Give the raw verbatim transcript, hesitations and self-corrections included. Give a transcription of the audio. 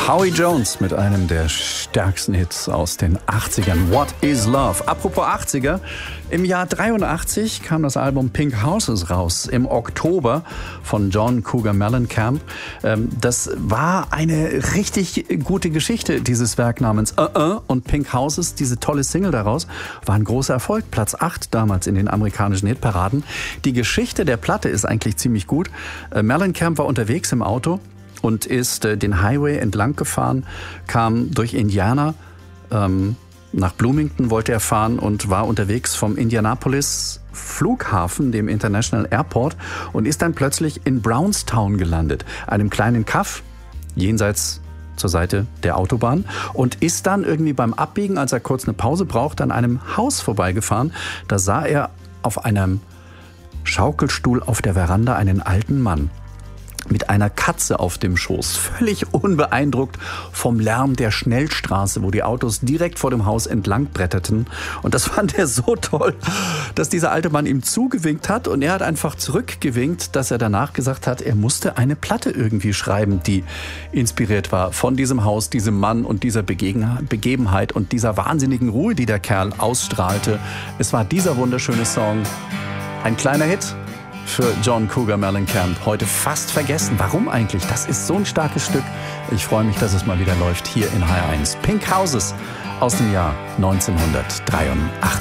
Howie Jones mit einem der stärksten Hits aus den achtzigern. What is Love? Apropos achtziger, im Jahr dreiundachtzig kam das Album Pink Houses raus, im Oktober von John Cougar Mellencamp. Das war eine richtig gute Geschichte, dieses Werk namens Uh-Uh und Pink Houses, diese tolle Single daraus, war ein großer Erfolg. Platz acht damals in den amerikanischen Hitparaden. Die Geschichte der Platte ist eigentlich ziemlich gut. Mellencamp war unterwegs im Auto und ist äh, den Highway entlang gefahren, kam durch Indiana, ähm, nach Bloomington wollte er fahren und war unterwegs vom Indianapolis Flughafen, dem International Airport, und ist dann plötzlich in Brownstown gelandet, einem kleinen Kaff, jenseits zur Seite der Autobahn, und ist dann irgendwie beim Abbiegen, als er kurz eine Pause brauchte, an einem Haus vorbeigefahren. Da sah er auf einem Schaukelstuhl auf der Veranda einen alten Mann mit einer Katze auf dem Schoß, völlig unbeeindruckt vom Lärm der Schnellstraße, wo die Autos direkt vor dem Haus entlang bretterten. Und das fand er so toll, dass dieser alte Mann ihm zugewinkt hat, und er hat einfach zurückgewinkt, dass er danach gesagt hat, er musste eine Platte irgendwie schreiben, die inspiriert war von diesem Haus, diesem Mann und dieser Begebenheit und dieser wahnsinnigen Ruhe, die der Kerl ausstrahlte. Es war dieser wunderschöne Song, ein kleiner Hit für John Cougar Mellencamp. Heute fast vergessen. Warum eigentlich? Das ist so ein starkes Stück. Ich freue mich, dass es mal wieder läuft hier in H R eins. Pink Houses aus dem Jahr neunzehnhundertdreiundachtzig.